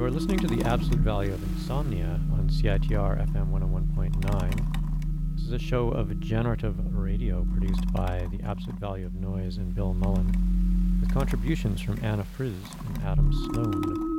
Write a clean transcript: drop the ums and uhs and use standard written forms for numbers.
are listening to The Absolute Value of Insomnia on CITR FM 101.9. This is a show of generative radio produced by The Absolute Value of Noise and Bill Mullen, with contributions from Anna Frizz and Adam Sloan.